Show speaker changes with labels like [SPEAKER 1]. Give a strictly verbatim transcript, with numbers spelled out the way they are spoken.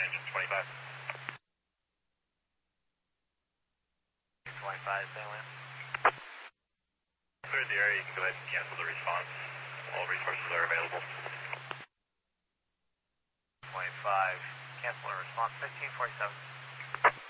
[SPEAKER 1] engine twenty-five.
[SPEAKER 2] twenty-five, Salem.
[SPEAKER 1] Cleared the area, you can go ahead and cancel the response. All resources are available.
[SPEAKER 2] twenty-five, cancel the response, fifteen forty-seven.